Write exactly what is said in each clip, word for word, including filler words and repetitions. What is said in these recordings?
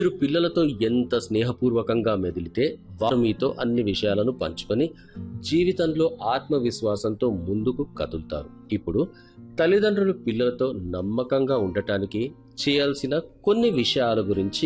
మీరు పిల్లలతో ఎంత స్నేహపూర్వకంగా మెదిలితే వారు మీతో అన్ని విషయాలను పంచుకొని జీవితంలో ఆత్మవిశ్వాసంతో ముందుకు కదులుతారు. ఇప్పుడు తల్లిదండ్రులు పిల్లలతో నమ్మకంగా ఉండటానికి చేయాల్సిన కొన్ని విషయాల గురించి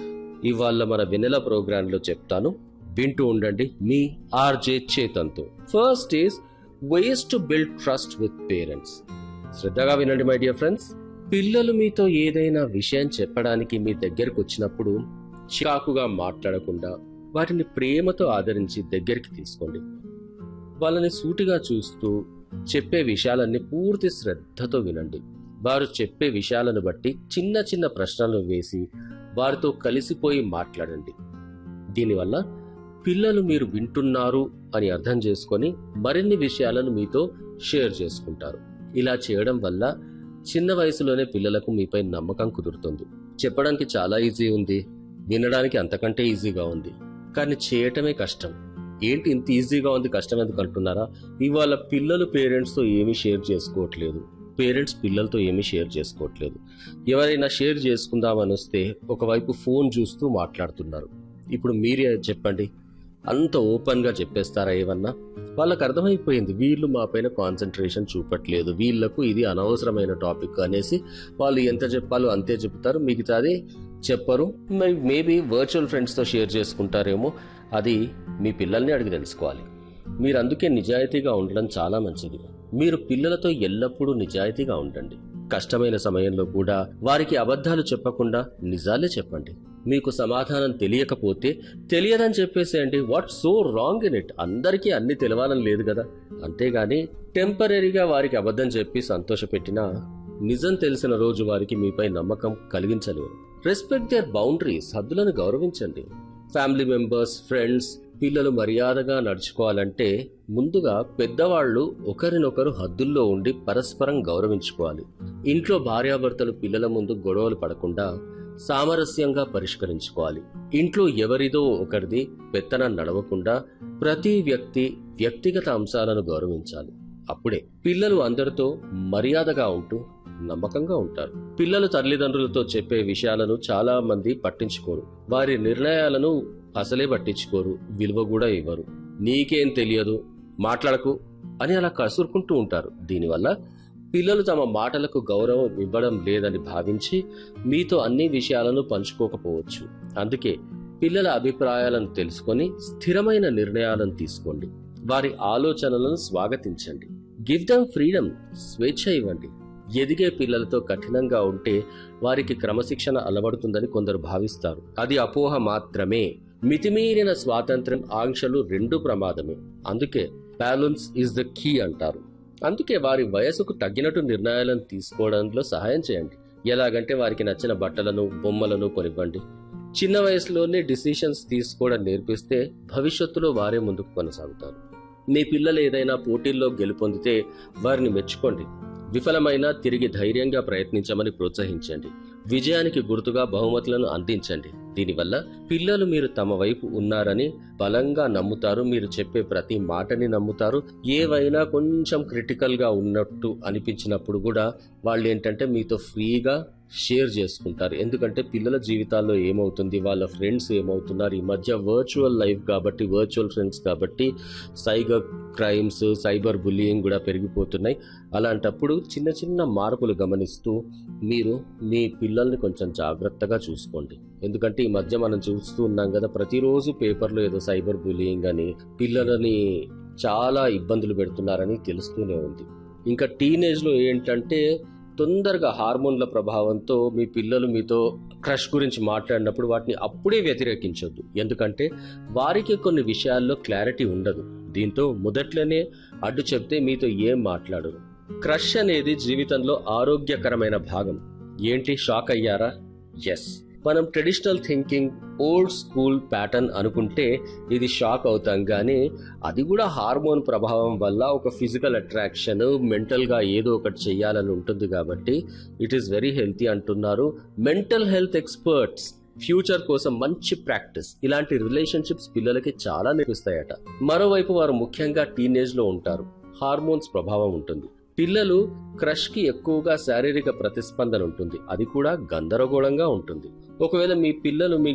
ఇవాళ మన వెన్నెల ప్రోగ్రాంలో చెప్తాను. వింటూ ఉండండి మీ RJ చేతన్తో. First is ways to build trust with parents. శ్రద్ధగా వినండి మై డియర్ ఫ్రెండ్స్. పిల్లలు మీతో ఏదైనా విషయం చెప్పడానికి మీ దగ్గరకు వచ్చినప్పుడు చికాకుగా మాట్లాడకుండా వాటిని ప్రేమతో ఆదరించి దగ్గరికి తీసుకోండి. వాళ్ళని సూటిగా చూస్తూ చెప్పే విషయాలన్నీ పూర్తి శ్రద్ధతో వినండి. వారు చెప్పే విషయాలను బట్టి చిన్న చిన్న ప్రశ్నలు వేసి వారితో కలిసిపోయి మాట్లాడండి. దీనివల్ల పిల్లలు మీరు వింటున్నారు అని అర్థం చేసుకొని మరిన్ని విషయాలను మీతో షేర్ చేసుకుంటారు. ఇలా చేయడం వల్ల చిన్న వయసులోనే పిల్లలకు మీపై నమ్మకం కుదురుతుంది. చెప్పడానికి చాలా ఈజీ ఉంది, వినడానికి అంతకంటే ఈజీగా ఉంది, కానీ చేయటమే కష్టం. ఏంటి ఇంత ఈజీగా ఉంది, కష్టం ఎందుకు అంటున్నారా? ఇవాళ పిల్లలు పేరెంట్స్తో ఏమీ షేర్ చేసుకోవట్లేదు, పేరెంట్స్ పిల్లలతో ఏమీ షేర్ చేసుకోవట్లేదు. ఎవరైనా షేర్ చేసుకుందామని వస్తే ఒకవైపు ఫోన్ చూస్తూ మాట్లాడుతున్నారు. ఇప్పుడు మీరే చెప్పండి, అంత ఓపెన్గా చెప్పేస్తారా ఏమన్నా? వాళ్ళకు అర్థమైపోయింది వీళ్ళు మా పైన కాన్సన్ట్రేషన్ చూపట్లేదు, వీళ్లకు ఇది అనవసరమైన టాపిక్ అనేసి వాళ్ళు ఎంత చెప్పాలో అంతే చెప్తారు, మిగతాది చెప్పరు. మరి మేబీ వర్చువల్ ఫ్రెండ్స్తో షేర్ చేసుకుంటారేమో, అది మీ పిల్లల్ని అడిగి తెలుసుకోవాలి. మీరు అందుకే నిజాయితీగా ఉండడం చాలా మంచిది. మీరు పిల్లలతో ఎల్లప్పుడూ నిజాయితీగా ఉండండి. కష్టమైన సమయంలో కూడా వారికి అబద్ధాలు చెప్పకుండా నిజాలే చెప్పండి. మీకు సమాధానం తెలియకపోతే తెలియదని చెప్పేసేయండి. What so wrong in it? అందరికీ అన్ని తెలవాలని లేదు కదా. అంతేగాని టెంపరీగా వారికి అబద్ధం చెప్పి సంతోషపెట్టినా నిజం తెలిసిన రోజు వారికి మీపై నమ్మకం కలిగించలేరు. Respect their boundaries. హద్దులను గౌరవించండి. ఫ్యామిలీ మెంబర్స్, ఫ్రెండ్స్, పిల్లలు మర్యాదగా నడుచుకోవాలంటే ముందుగా పెద్దవాళ్లు ఒకరినొకరు హద్దుల్లో ఉండి పరస్పరం గౌరవించుకోవాలి. ఇంట్లో భార్యాభర్తలు పిల్లల ముందు గొడవలు పడకుండా సామరస్యంగా పరిష్కరించుకోవాలి. ఇంట్లో ఎవరిదో ఒకరిది పెత్తనం నడవకుండా ప్రతి వ్యక్తి వ్యక్తిగత అంశాలను గౌరవించాలి. అప్పుడే పిల్లలు అందరితో మర్యాదగా ఉంటూ నమ్మకంగా ఉంటారు. పిల్లలు తల్లిదండ్రులతో చెప్పే విషయాలను చాలా మంది పట్టించుకోరు. వారి నిర్ణయాలను అసలే పట్టించుకోరు, విలువ కూడా ఇవ్వరు. నీకేం తెలియదు, మాట్లాడకు అని అలా కసురుకుంటూ ఉంటారు. దీనివల్ల పిల్లలు తమ మాటలకు గౌరవం ఇవ్వడం లేదని భావించి మీతో అన్ని విషయాలను పంచుకోకపోవచ్చు. అందుకే పిల్లల అభిప్రాయాలను తెలుసుకొని స్థిరమైన నిర్ణయాలను తీసుకోండి. వారి ఆలోచనలను స్వాగతించండి. Give them freedom. స్వేచ్ఛ ఇవ్వండి. ఎదిగే పిల్లలతో కఠినంగా ఉంటే వారికి క్రమశిక్షణ అలవడుతుందని కొందరు భావిస్తారు. అది అపోహ మాత్రమే. మితిమీరిన స్వాతంత్ర్యం, ఆంక్షలు రెండు ప్రమాదమే. అందుకే బ్యాలెన్స్ ఈజ్ ద కీ అంటారు. అందుకే వారి వయసుకు తగ్గినట్టు నిర్ణయాలను తీసుకోవడంలో సహాయం చేయండి. ఎలాగంటే వారికి నచ్చిన బట్టలను, బొమ్మలను కొనివ్వండి. చిన్న వయసులోనే డిసిషన్స్ తీసుకోవడం నేర్పిస్తే భవిష్యత్తులో వారే ముందుకు కొనసాగుతారు. మీ పిల్లలు ఏదైనా పోటీల్లో గెలుపొందితే వారిని మెచ్చుకోండి. విఫలమైనా తిరిగి ధైర్యంగా ప్రయత్నించమని ప్రోత్సహించండి. విజయానికి గుర్తుగా బహుమతులను అందించండి. దీనివల్ల పిల్లలు మీరు తమ వైపు ఉన్నారని బలంగా నమ్ముతారు. మీరు చెప్పే ప్రతి మాటని నమ్ముతారు. ఏవైనా కొంచెం క్రిటికల్ గా ఉన్నట్టు అనిపించినప్పుడు కూడా వాళ్ళు ఏంటంటే మీతో ఫ్రీగా షేర్ చేసుకుంటారు. ఎందుకంటే పిల్లల జీవితాల్లో ఏమవుతుంది, వాళ్ళ ఫ్రెండ్స్ ఏమవుతున్నారు, ఈ మధ్య వర్చువల్ లైఫ్ కాబట్టి, వర్చువల్ ఫ్రెండ్స్ కాబట్టి సైబర్ క్రైమ్స్, సైబర్ బుల్లియింగ్ కూడా పెరిగిపోతున్నాయి. అలాంటప్పుడు చిన్న చిన్న మార్పులు గమనిస్తూ మీరు మీ పిల్లల్ని కొంచెం జాగ్రత్తగా చూసుకోండి. ఎందుకంటే ఈ మధ్య మనం చూస్తూ ఉన్నాం కదా, ప్రతిరోజు పేపర్లో ఏదో సైబర్ బుల్లియింగ్ అని పిల్లలని చాలా ఇబ్బందులు పెడుతున్నారని తెలుస్తూనే ఉంది. ఇంకా టీనేజ్ లో ఏంటంటే తొందరగా హార్మోన్ల ప్రభావంతో మీ పిల్లలు మీతో క్రష్ గురించి మాట్లాడినప్పుడు వాటిని అప్పుడే వ్యతిరేకించొద్దు. ఎందుకంటే వారికి కొన్ని విషయాల్లో క్లారిటీ ఉండదు. దీంతో మొదట్లోనే అడ్డు చెప్తే మీతో ఏం మాట్లాడరు. క్రష్ అనేది జీవితంలో ఆరోగ్యకరమైన భాగం. ఏంటి, షాక్ అయ్యారా? ఎస్, మనం traditional thinking, old school pattern అనుకుంటే ఇది షాక్ అవుతాం. కానీ అది కూడా హార్మోన్ ప్రభావం వల్ల ఒక ఫిజికల్ అట్రాక్షన్, మెంటల్ గా ఏదో ఒకటి చెయ్యాలని ఉంటుంది. కాబట్టి ఇట్ ఈస్ వెరీ హెల్తీ అంటున్నారు మెంటల్ హెల్త్ ఎక్స్పర్ట్స్. ఫ్యూచర్ కోసం మంచి ప్రాక్టీస్. ఇలాంటి రిలేషన్షిప్స్ పిల్లలకి చాలా నేర్పిస్తాయట. మరోవైపు వారు ముఖ్యంగా టీనేజ్ లో ఉంటారు. హార్మోన్స్ ప్రభావం ఉంటుంది. పిల్లలు క్రష్ కి ఎక్కువగా శారీరక ప్రతిస్పందన ఉంటుంది. అది కూడా గందరగోళంగా ఉంటుంది. ఒకవేళ మీ పిల్లలు మీ